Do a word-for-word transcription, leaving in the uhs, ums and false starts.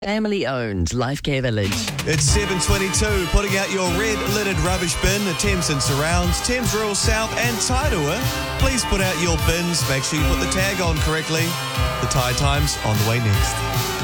Family-owned Life Care Village. It's seven twenty-two, putting out your red-lidded rubbish bin, the Thames and surrounds, Thames Rural South and Tairua. Please put out your bins. Make sure you put the tag on correctly. The Tide Times on the way next.